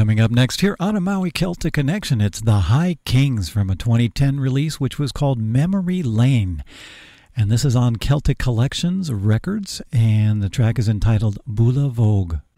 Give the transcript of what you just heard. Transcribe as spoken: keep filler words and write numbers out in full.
Coming up next here on a Maui Celtic Connection, it's the High Kings from a twenty ten release which was called Memory Lane. And this is on Celtic Collections Records, and the track is entitled Bula Vogue.